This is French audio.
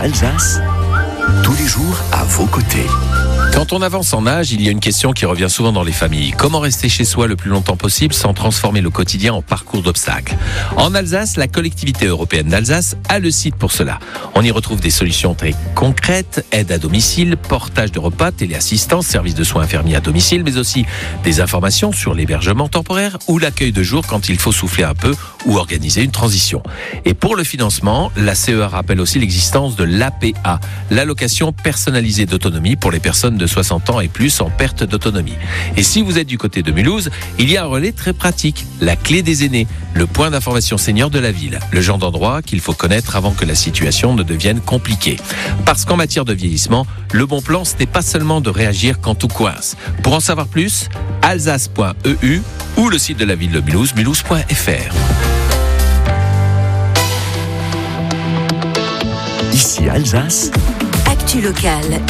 Alsace, tous les jours à vos côtés. Quand on avance en âge, il y a une question qui revient souvent dans les familles. Comment rester chez soi le plus longtemps possible sans transformer le quotidien en parcours d'obstacles ? En Alsace, la collectivité européenne d'Alsace a le site pour cela. On y retrouve des solutions très concrètes, aide à domicile, portage de repas, téléassistance, service de soins infirmiers à domicile, mais aussi des informations sur l'hébergement temporaire ou l'accueil de jour quand il faut souffler un peu ou organiser une transition. Et pour le financement, la CEA rappelle aussi l'existence de l'APA, l'allocation personnalisée d'autonomie pour les personnes de 60 ans et plus en perte d'autonomie. Et si vous êtes du côté de Mulhouse, il y a un relais très pratique, la clé des aînés, le point d'information senior de la ville, le genre d'endroit qu'il faut connaître avant que la situation ne devienne compliquée. Parce qu'en matière de vieillissement, le bon plan, ce n'est pas seulement de réagir quand tout coince. Pour en savoir plus, alsace.eu ou le site de la ville de Mulhouse, mulhouse.fr. Ici Alsace, Actu locale,